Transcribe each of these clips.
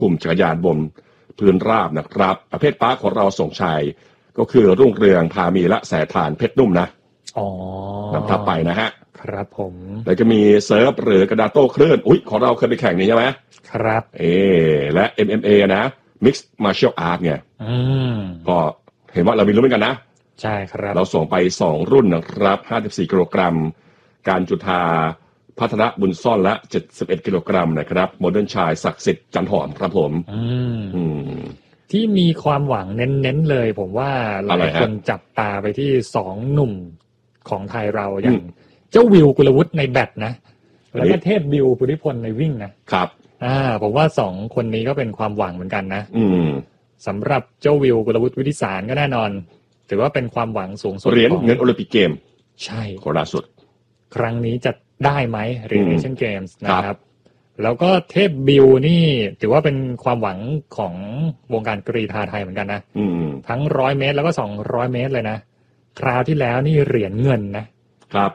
กลุ่มจักรยานบนพื้นราบนะครับประเภทปาร์คของเราส่งชัยก็คือรุ่งเรืองพามีและแสทานเพชรนุ่มนะนำทัพไปนะฮะครับผมแล้วก็มีเซิร์ฟหรือกระดาโต้คลื่นของเราเคยไปแข่งนี้ใช่ไหมครับและ MMA นะ Mixed Martial Art ไงก็เห็นว่าเรามีรุ่นเหมือนกันนะใช่ครับเราส่งไป2รุ่นนะครับ54กิโลกรัมการจุฑาพัฒนบุญซ่อนและ71กิโลกรัมนะครับโมเดิร์นชายศักดิ์สิทธิ์จันหอมครับผมที่มีความหวังเน้นๆเลยผมว่าหลายคนจับตาไปที่2หนุ่มของไทยเราอย่างเจ้าวิวกุลวุฒิในแบดนะแล้วก็เทพบิวพุทธิพลในวิ่งนะครับผมว่า2คนนี้ก็เป็นความหวังเหมือนกันนะสำหรับเจ้าวิวกุลวุฒิวิทิสารก็แน่นอนถือว่าเป็นความหวังสูงสุดเหรียญเงินโอลิมปิกเกมใช่คนล่าสุดครั้งนี้จะได้ไหมเหรียญเอเชียนเกมส์นะครับแล้วก็เทพบิวนี่ถือว่าเป็นความหวังของวงการกรีฑาไทยเหมือนกันนะทั้ง100เมตรแล้วก็200เมตรเลยนะคราวที่แล้วนี่เหรียญเงินนะครับ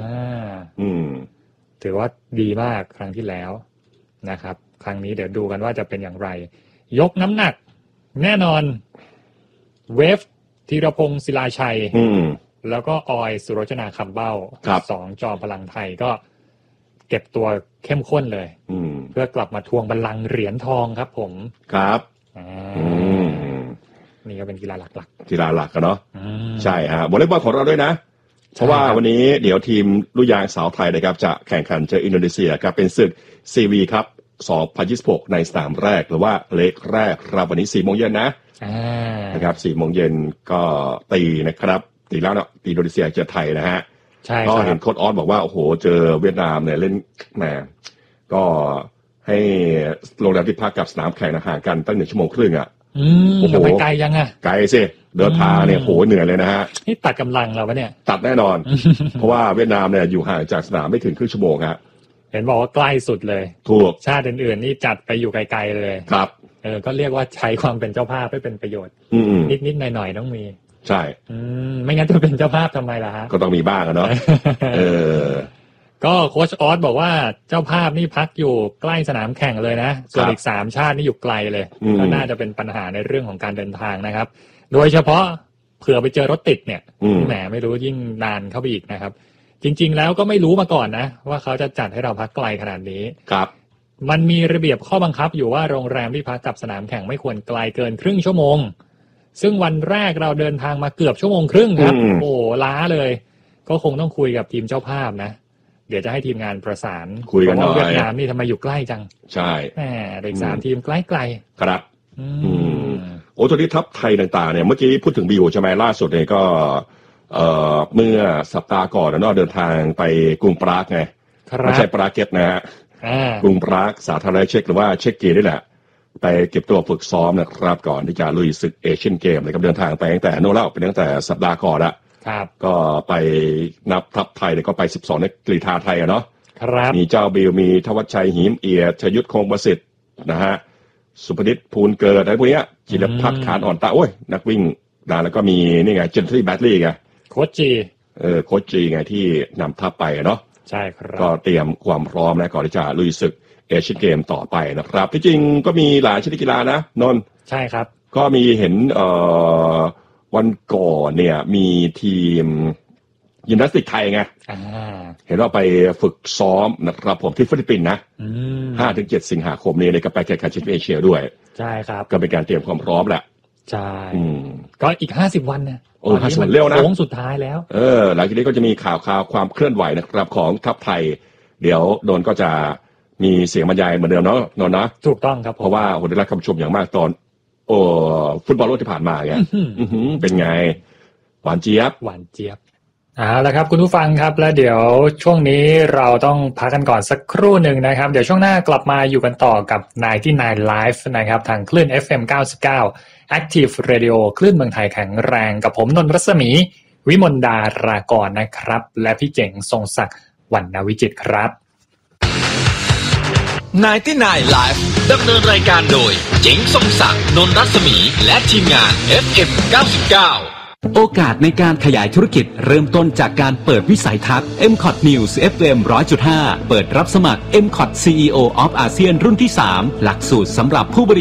ถือว่าดีมากครั้งที่แล้วนะครับครั้งนี้เดี๋ยวดูกันว่าจะเป็นอย่างไรยกน้ำหนักแน่นอนเวฟธีรพงศ์ศิลาชัยแล้วก็ออยสุรจนาคำเบ้า2จอมพลังไทยก็เก็บตัวเข้มข้นเลยเพื่อกลับมาทวงบัลลังก์เหรียญทองครับผมครับนี่ก็เป็นกีฬาหลักกีฬาหลักกันเนาะใช่ฮะวอลเลย์บอลของเราด้วยนะเพราะว่าวันนี้เดี๋ยวทีมลูกยางสาวไทยนะครับจะแข่งขันเจออินโดนีเซียครับเป็นศึก CV ครับ2026ในสนามแรกหรือว่าเล็กแรกครับวันนี้ 4:00 นนะครับ 4:00 นก็ตีนะครับตีแล้วเนาะตีอินโดนีเซียเจอไทยนะฮะก็เห็นโค้ชออสบอกว่าโอ้โหเจอเวียดนามเนี่ยเล่นแหมก็ให้โรงแรมที่พักกับสนามแข่งห่างกันตั้ง1 ชั่วโมงครึ่งอ่ะโอ้โหไกลยังอ่ะไกลสิเดินทางเนี่ยโหเหนื่อยเลยนะฮะนี่ตัดกำลังเราปะเนี่ยตัดแน่นอน เพราะว่าเวียดนามเนี่ยอยู่ห่างจากสนามไม่ถึงครึ่งชั่วโมงครับเห็นบอกว่าใกล้สุดเลยถูกชาติอื่นๆนี่จัดไปอยู่ไกลๆเลยครับก็เรียกว่าใช้ความเป็นเจ้าภาพให้เป็นประโยชน์นิดๆหน่อยๆต้องมีใช่ไม่งั้นจะเป็นเจ้าภาพทำไมล่ะฮะก็ต้องมีบ้างเนาะก็โค้ชออสบอกว่าเจ้าภาพนี่พักอยู่ใกล้สนามแข่งเลยนะส่วนอีก3ชาตินี่อยู่ไกลเลยก็น่าจะเป็นปัญหาในเรื่องของการเดินทางนะครับโดยเฉพาะเผื่อไปเจอรถติดเนี่ยแหมไม่รู้ยิ่งนานเข้าไปอีกนะครับจริงๆแล้วก็ไม่รู้มาก่อนนะว่าเขาจะจัดให้เราพักไกลขนาดนี้ครับมันมีระเบียบข้อบังคับอยู่ว่าโรงแรมที่พักกับสนามแข่งไม่ควรไกลเกินครึ่งชั่วโมงซึ่งวันแรกเราเดินทางมาเกือบ1 ชั่วโมงครับโอ้ล้าเลยก็คงต้องคุยกับทีมเจ้าภาพนะเดี๋ยวจะให้ทีมงานประสานคุยกันหน่อยเวียดนามนี่ทำไมอยู่ใกล้จังใช่แหมเด็ก3ทีมใกล้ๆครับตัวนี้ทัพไทยต่างๆเนี่ยเมื่อกี้พูดถึงบิวใช่ไหมล่าสุดเนี่ยก็เมื่อสัปดาห์ก่อนเนาะเดินทางไปกรุงปรากไงไม่ใช่ปราเกตนะฮะกรุงปรากสาธารณรัฐเช็กหรือว่าเช็กเกนี่แหละไปเก็บตัวฝึกซ้อมนะครับก่อนที่จะลุยศึกเอเชียนเกมนะครับเดินทางไปตั้งแต่โน่นแล้วไปตั้งแต่สัปดาห์ก่อนละก็ไปนับทัพไทยเนี่ยก็ไป12นักกรีฑาไทยเนาะมีเจ้าบิวมีทวัชชัยหิมเอียดชยุทธคงประสิทธิ์นะฮะสุภนิษฐ์ภูลเกิดอะไรพวกนี้จิรพัฒน์ขานอ่อนตาโอ้ยนักวิ่งนะแล้วก็มีนี่ไงเจนทรีแบตลี่ไงโค้ชจีโค้ชจีไงที่นำทัพไปเนาะใช่ครับก็เตรียมความพร้อมนะก่อนที่จะลุยศึกเอเชียนเกมต่อไปนะครับที่จริงก็มีหลายชนิดกีฬานะนนท์ใช่ครับก็มีเห็นวันก่อนเนี่ยมีทีมยิมนาสติกไทยไงเห็นว่าไปฝึกซ้อมนะครับผมที่ฟิลิปปินส์นะ5-7 สิงหาคมนี้ในกับไปแข่งขันชิงแชมป์เอเชียด้วยใช่ครับก็เป็นการเตรียมความพร้อมแหละใช่ก็อีก50 วันนะ 50 วันเร็วนะโค้งสุดท้ายแล้วหลังจากนี้ก็จะมีข่าวความเคลื่อนไหวนะครับของทัพไทยเดี๋ยวโดนก็จะมีเสียงบรรยายเหมือนเดิมเนาะนนท์นะถูกต้องครับเพราะว่าได้รับคำชมอย่างมากตอนฟุตบอลโลกที่ผ่านมาไงเป็นไงหวานเจี๊ยบแล้วครับคุณผู้ฟังครับและเดี๋ยวช่วงนี้เราต้องพักกันก่อนสักครู่หนึ่งนะครับเดี๋ยวช่วงหน้ากลับมาอยู่กันต่อกับ99 Live นะครับทางคลื่น FM 99 Active Radio คลื่นเมืองไทยแข็งแรงกับผมนนท์รัศมีวิมลดารากรนะครับและพี่เจ๋งทรงศักดิ์วรรณวิจิตรครับ 99 Live ดำเนินรายการโดยเจ๋งทรงศักดิ์นนท์รัศมีและทีมงาน FM 99 โอกาสในการขยายธุรกิจเริ่มต้นจากการเปิดวิสัยทัศน์ MCOT News FM 100.5 เปิดรับสมัคร MCOT CEO of ASEAN รุ่นที่ 3 หลักสูตรสำหรับผู้บริ